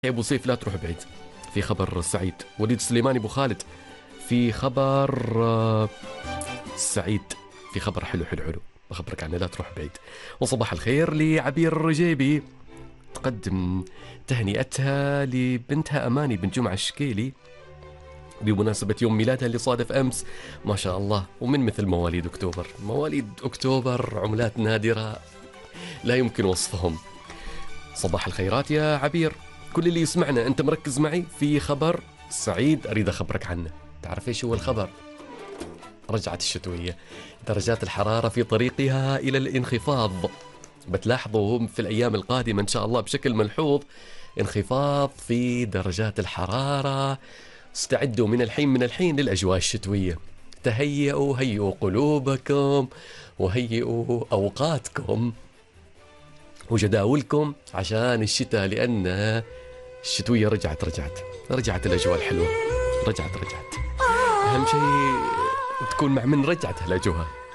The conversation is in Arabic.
يا ابو سيف لا تروح بعيد، في خبر سعيد. وليد سليماني ابو خالد في خبر سعيد، في خبر حلو حلو حلو بخبرك عنه، لا تروح بعيد. وصباح الخير لعبير الرجيبي، تقدم تهنئتها لبنتها أماني بنت جمعة الشكيلي بمناسبة يوم ميلادها اللي صادف أمس. ما شاء الله، ومن مثل مواليد أكتوبر. مواليد أكتوبر عملات نادرة لا يمكن وصفهم. صباح الخيرات يا عبير، كل اللي يسمعنا أنت مركز معي في خبر سعيد أريد أخبرك عنه. تعرف إيش هو الخبر؟ رجعت الشتوية، درجات الحرارة في طريقها إلى الانخفاض. بتلاحظوا في الأيام القادمة إن شاء الله بشكل ملحوظ انخفاض في درجات الحرارة. استعدوا من الحين للأجواء الشتوية. هيئوا قلوبكم وهيئوا أوقاتكم وجداولكم عشان الشتاء، لأن الشتوية رجعت الأجواء الحلوة، رجعت. أهم شيء تكون مع من رجعت الأجواء.